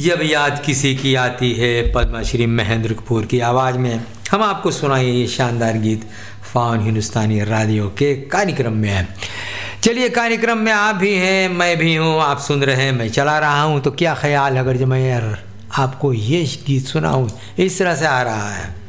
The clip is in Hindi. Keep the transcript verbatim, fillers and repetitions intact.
जब याद किसी की आती है, पद्मश्री महेंद्र कपूर की आवाज़ में हम आपको सुनाए ये शानदार गीत फाउन हिंदुस्तानी रेडियो के कार्यक्रम में है। चलिए, कार्यक्रम में आप भी हैं, मैं भी हूँ, आप सुन रहे हैं, मैं चला रहा हूँ। तो क्या ख्याल अगर जब मैं यार आपको ये गीत सुनाऊँ, इस तरह से आ रहा है।